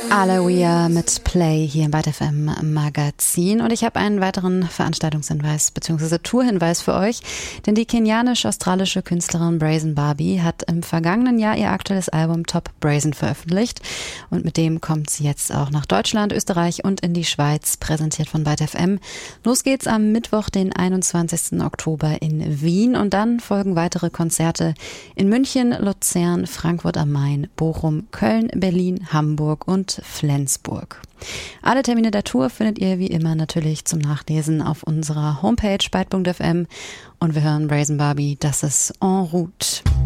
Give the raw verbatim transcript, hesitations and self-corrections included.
Aloia mit Play hier im Byte F M Magazin und ich habe einen weiteren Veranstaltungshinweis bzw. Tourhinweis für euch, denn die kenianisch-australische Künstlerin Brazen Barbie hat im vergangenen Jahr ihr aktuelles Album Top Brazen veröffentlicht und mit dem kommt sie jetzt auch nach Deutschland, Österreich und in die Schweiz, präsentiert von Byte F M. Los geht's am Mittwoch, den einundzwanzigsten Oktober in Wien und dann folgen weitere Konzerte in München, Luzern, Frankfurt am Main, Bochum, Köln, Berlin, Hamburg und Flensburg. Alle Termine der Tour findet ihr wie immer natürlich zum Nachlesen auf unserer Homepage byte punkt f m und wir hören Brazen Barbie, das ist En route.